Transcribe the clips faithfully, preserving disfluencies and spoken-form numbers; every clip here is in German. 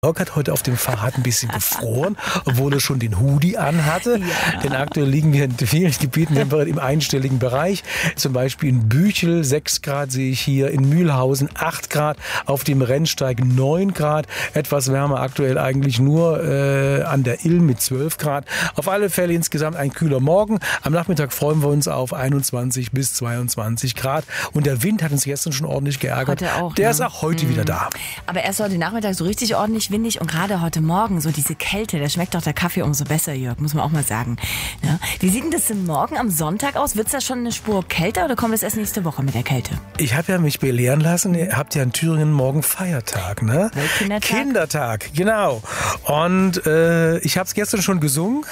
Jörg hat heute auf dem Fahrrad ein bisschen gefroren, obwohl er schon den Hoodie anhatte. Ja. Denn aktuell liegen wir in vielen Gebieten im einstelligen Bereich. Zum Beispiel in Büchel sechs Grad sehe ich hier, in Mühlhausen acht Grad, auf dem Rennsteig neun Grad. Etwas wärmer aktuell eigentlich nur äh, an der Ilm mit zwölf Grad. Auf alle Fälle insgesamt ein kühler Morgen. Am Nachmittag freuen wir uns auf einundzwanzig bis zweiundzwanzig Grad. Und der Wind hat uns gestern schon ordentlich geärgert. Heute auch, der ne? ist auch heute mhm. wieder da. Aber erst heute Nachmittag so richtig ordentlich windig und gerade heute Morgen so diese Kälte, da schmeckt doch der Kaffee umso besser, Jörg, muss man auch mal sagen. Ja. Wie sieht denn das denn morgen am Sonntag aus? Wird es da schon eine Spur kälter oder kommt es erst nächste Woche mit der Kälte? Ich habe ja mich belehren lassen, ihr habt ja in Thüringen morgen Feiertag, ne? Kindertag? Kindertag, genau. Und äh, ich habe es gestern schon gesungen.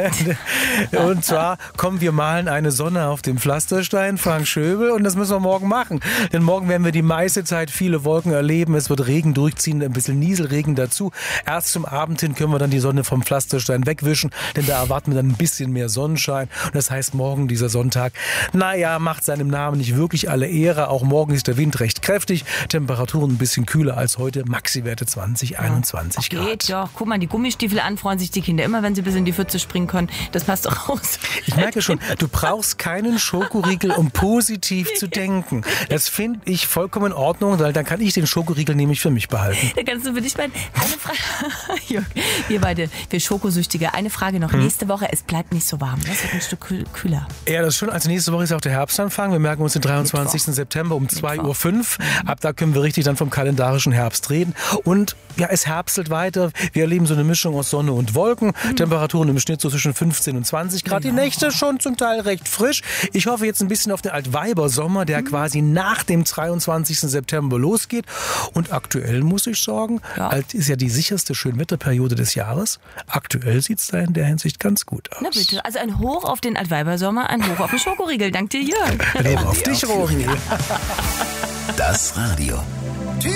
Und zwar, komm, wir malen eine Sonne auf dem Pflasterstein, Frank Schöbel, und das müssen wir morgen machen. Denn morgen werden wir die meiste Zeit viele Wolken erleben. Es wird Regen durchziehen, ein bisschen Nieselregen dazu. Erst zum Abend hin können wir dann die Sonne vom Pflasterstein wegwischen, denn da erwarten wir dann ein bisschen mehr Sonnenschein. Und das heißt, morgen, dieser Sonntag, naja, macht seinem Namen nicht wirklich alle Ehre. Auch morgen ist der Wind recht kräftig, Temperaturen ein bisschen kühler als heute, Maxi-Werte zwanzig, einundzwanzig Grad. Geht, ja. Guck mal, die Gummistiefel an, freuen sich die Kinder immer, wenn sie bis in die Pfütze springen können. Das passt doch raus. Ich merke schon, du brauchst keinen Schokoriegel, um positiv zu denken. Das finde ich vollkommen in Ordnung, weil dann kann ich den Schokoriegel nämlich für mich behalten. Da kannst du für dich beiden eine Frage. Jörg, wir beide, wir Schokosüchtige. Eine Frage noch. Hm. Nächste Woche, es bleibt nicht so warm. Das wird ein Stück kühler. Ja, das ist schon. Also nächste Woche ist auch der Herbstanfang. Wir merken uns den dreiundzwanzigsten September um zwei Uhr fünf. Mhm. Ab da können wir richtig dann vom kalendarischen Herbst reden. Und ja, es herbstelt weiter. Wir erleben so eine Mischung aus Sonne und Wolken. Mhm. Temperaturen im Schnitt so zwischen fünfzehn und zwanzig Grad. Genau. Die Nächte schon zum Teil recht frisch. Ich hoffe jetzt ein bisschen auf den Altweibersommer, der mhm. quasi nach dem dreiundzwanzigsten September losgeht. Und aktuell muss ich sagen, ja. alt ist ja die sicherste Schönwetterperiode des Jahres. Aktuell sieht es da in der Hinsicht ganz gut aus. Na bitte, also ein Hoch auf den Altweibersommer, ein Hoch auf den Schokoriegel. Dank dir, Jörg. Leben auf dich, Rory. Das Radio.